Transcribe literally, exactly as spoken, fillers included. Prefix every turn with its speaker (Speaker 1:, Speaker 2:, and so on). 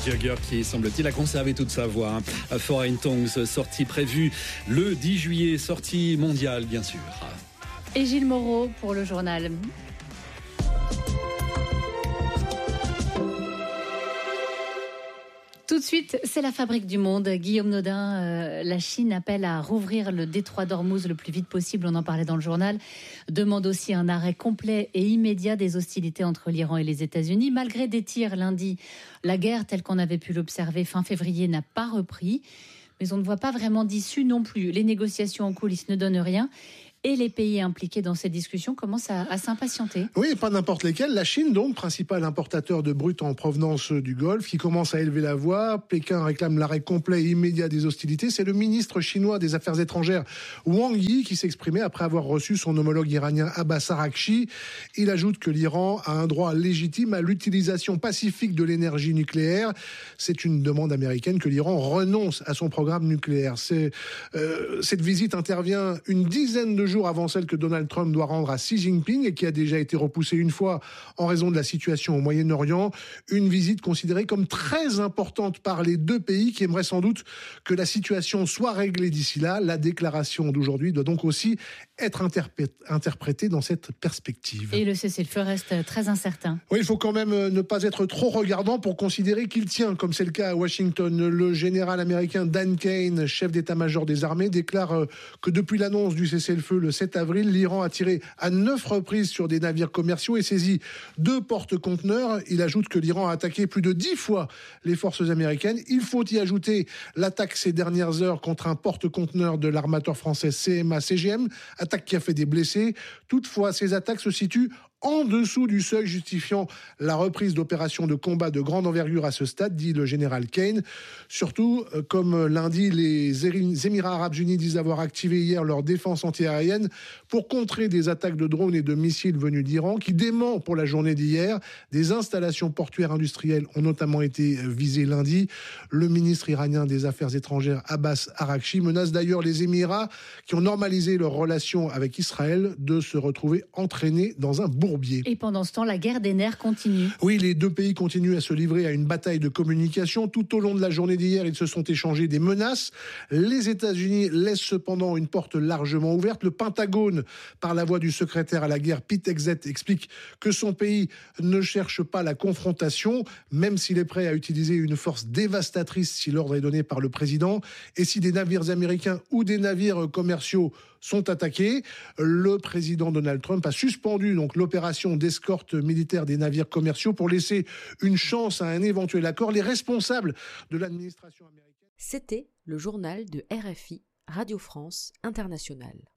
Speaker 1: Jagger qui, semble-t-il, a conservé toute sa voix. Hein. Foreign Tongues, sortie prévue le dix juillet, sortie mondiale, bien sûr.
Speaker 2: Et Gilles Moreau pour le journal. Tout de suite, c'est la fabrique du monde. Guillaume Nodin, euh, la Chine appelle à rouvrir le détroit d'Ormuz le plus vite possible. On en parlait dans le journal. Demande aussi un arrêt complet et immédiat des hostilités entre l'Iran et les États-Unis. Malgré des tirs lundi, la guerre telle qu'on avait pu l'observer fin février n'a pas repris. Mais on ne voit pas vraiment d'issue non plus. Les négociations en coulisses ne donnent rien. Et les pays impliqués dans ces discussions commencent à, à s'impatienter.
Speaker 3: Oui, pas n'importe lesquels. La Chine, donc, principal importateur de brut en provenance du Golfe, qui commence à élever la voix. Pékin réclame l'arrêt complet et immédiat des hostilités. C'est le ministre chinois des Affaires étrangères, Wang Yi, qui s'exprimait après avoir reçu son homologue iranien Abbas Araghchi. Il ajoute que l'Iran a un droit légitime à l'utilisation pacifique de l'énergie nucléaire. C'est une demande américaine que l'Iran renonce à son programme nucléaire. C'est, euh, cette visite intervient une dizaine de jours avant celle que Donald Trump doit rendre à Xi Jinping et qui a déjà été repoussée une fois en raison de la situation au Moyen-Orient. Une visite considérée comme très importante par les deux pays qui aimeraient sans doute que la situation soit réglée d'ici là. La déclaration d'aujourd'hui doit donc aussi être interprétée dans cette perspective.
Speaker 2: Et le cessez-le-feu reste très incertain.
Speaker 3: Oui, il faut quand même ne pas être trop regardant pour considérer qu'il tient, comme c'est le cas à Washington. Le général américain Dan Kane, chef d'état-major des armées, déclare que depuis l'annonce du cessez-le-feu le sept avril, l'Iran a tiré à neuf reprises sur des navires commerciaux et saisi deux porte-conteneurs. Il ajoute que l'Iran a attaqué plus de dix fois les forces américaines. Il faut y ajouter l'attaque ces dernières heures contre un porte-conteneur de l'armateur français C M A C G M, attaque qui a fait des blessés. Toutefois, ces attaques se situent en dessous du seuil justifiant la reprise d'opérations de combat de grande envergure à ce stade, dit le général Kane. Surtout, comme lundi, les Émirats arabes unis disent avoir activé hier leur défense antiaérienne pour contrer des attaques de drones et de missiles venus d'Iran, qui dément pour la journée d'hier. Des installations portuaires industrielles ont notamment été visées lundi. Le ministre iranien des Affaires étrangères, Abbas Araghchi, menace d'ailleurs les Émirats, qui ont normalisé leurs relations avec Israël, de se retrouver entraînés dans un bourbier.
Speaker 2: Et pendant ce temps, la guerre des nerfs continue.
Speaker 3: Oui, les deux pays continuent à se livrer à une bataille de communication. Tout au long de la journée d'hier, ils se sont échangés des menaces. Les États-Unis laissent cependant une porte largement ouverte. Le Pentagone, par la voix du secrétaire à la guerre Pete Hegseth, explique que son pays ne cherche pas la confrontation, même s'il est prêt à utiliser une force dévastatrice si l'ordre est donné par le président. Et si des navires américains ou des navires commerciaux sont attaqués, le président Donald Trump a suspendu donc l'opération d'escorte militaire des navires commerciaux pour laisser une chance à un éventuel accord. Les responsables de l'administration américaine.
Speaker 4: C'était le journal de R F I, Radio France Internationale.